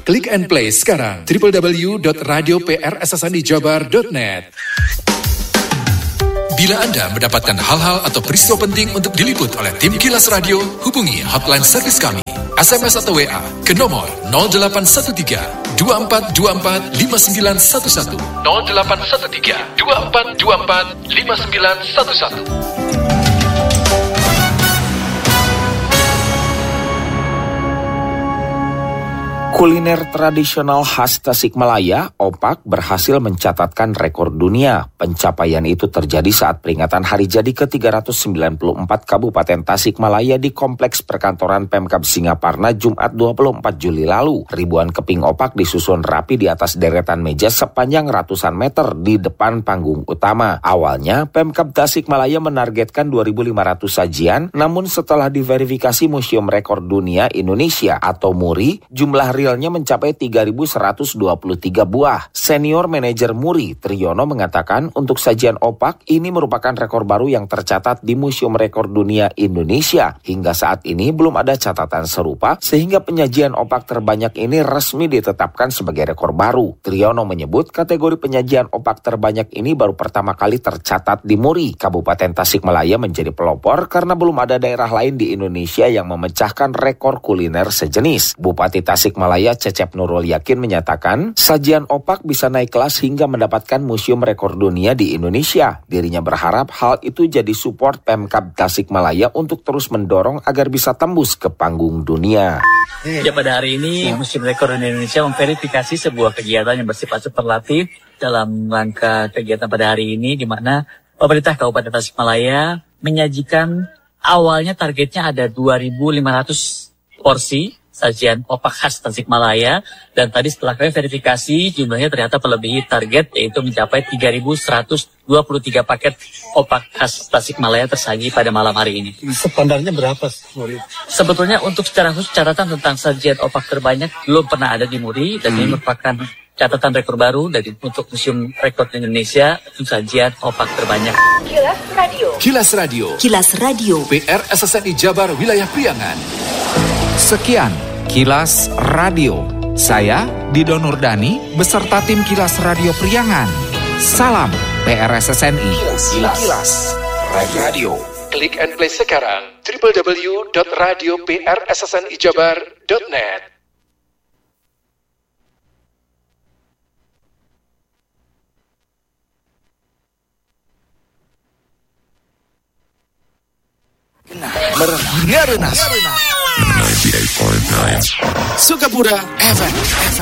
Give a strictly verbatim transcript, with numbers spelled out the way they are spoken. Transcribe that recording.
Klik and play sekarang w w w dot radio p r s s n i jabar dot net. Bila Anda mendapatkan hal-hal atau peristiwa penting untuk diliput oleh tim Kilas Radio, hubungi hotline servis kami. S M S atau W A ke nomor nol delapan satu tiga dua empat dua empat lima sembilan satu satu nol delapan satu tiga dua empat dua empat lima sembilan satu satu. Kuliner tradisional khas Tasikmalaya, opak, berhasil mencatatkan rekor dunia. Pencapaian itu terjadi saat peringatan hari jadi ke tiga ratus sembilan puluh empat Kabupaten Tasikmalaya di Kompleks Perkantoran Pemkab Singaparna Jumat dua puluh empat Juli lalu. Ribuan keping opak disusun rapi di atas deretan meja sepanjang ratusan meter di depan panggung utama. Awalnya, Pemkab Tasikmalaya menargetkan dua ribu lima ratus sajian, namun setelah diverifikasi Museum Rekor Dunia Indonesia atau MURI, jumlah realnya mencapai tiga ribu seratus dua puluh tiga buah. Senior Manajer MURI, Triyono, mengatakan untuk sajian opak ini merupakan rekor baru yang tercatat di Museum Rekor Dunia Indonesia. Hingga saat ini belum ada catatan serupa sehingga penyajian opak terbanyak ini resmi ditetapkan sebagai rekor baru. Triyono menyebut kategori penyajian opak terbanyak ini baru pertama kali tercatat di MURI. Kabupaten Tasikmalaya menjadi pelopor karena belum ada daerah lain di Indonesia yang memecahkan rekor kuliner sejenis. Bupati Tasikmalaya Cecep Nurul Yakin menyatakan sajian opak bisa naik kelas hingga mendapatkan Museum Rekor Dunia di Indonesia. Dirinya berharap hal itu jadi support Pemkab Tasikmalaya untuk terus mendorong agar bisa tembus ke panggung dunia. Ya, pada hari ini Museum Rekor Indonesia memverifikasi sebuah kegiatan yang bersifat superlatif dalam rangka kegiatan pada hari ini, di mana pemerintah Kabupaten Tasikmalaya menyajikan awalnya targetnya ada dua ribu lima ratus porsi sajian opak khas Tasikmalaya, dan tadi setelah kami verifikasi jumlahnya ternyata melebihi target, yaitu mencapai tiga ribu seratus dua puluh tiga paket opak khas Tasikmalaya tersaji pada malam hari ini. Standarnya berapa? Sebetulnya untuk secara khusus catatan tentang sajian opak terbanyak belum pernah ada di MURI, dan hmm. ini merupakan catatan rekor baru dari untuk Museum Rekor Indonesia untuk sajian opak terbanyak. Kilas Radio. Kilas Radio. Kilas Radio. P R S S N I Jabar Wilayah Priangan. Sekian Kilas Radio. Saya Dido Nurdani beserta tim Kilas Radio Priangan. Salam P R S S N I. Kilas, Kilas. Kilas Radio. Klik and play sekarang w w w dot radio p r s s n i jabar dot net. Merenah, merenah, sembilan puluh delapan koma sembilan Sukapura F M.